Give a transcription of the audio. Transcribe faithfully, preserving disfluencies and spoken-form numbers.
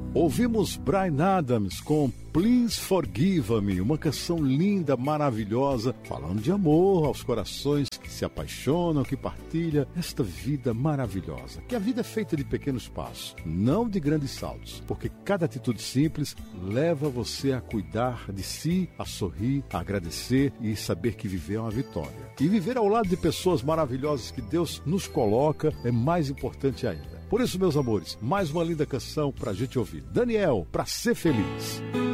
Ouvimos Bryan Adams com Please Forgive Me, uma canção linda, maravilhosa, falando de amor aos corações que se apaixonam, que partilham esta vida maravilhosa. Que a vida é feita de pequenos passos, não de grandes saltos, porque cada atitude simples leva você a cuidar de si, a sorrir, a agradecer e saber que viver é uma vitória. E viver ao lado de pessoas maravilhosas que Deus nos coloca é mais importante ainda. Por isso, meus amores, mais uma linda canção pra gente ouvir. Daniel, Pra Ser Feliz.